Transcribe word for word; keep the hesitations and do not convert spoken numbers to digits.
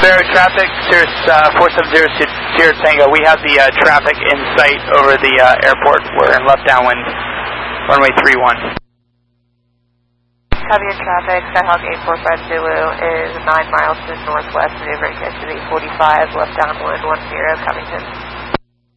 Sparrow traffic, Cirrus uh, four seven zero Sierra Tango. We have the uh, traffic in sight over the uh, airport. We're in left downwind, runway three one. Copy in traffic, Skyhawk eight four five Zulu is nine miles to the northwest, maneuvering to eight forty-five, left downwind one zero, Covington.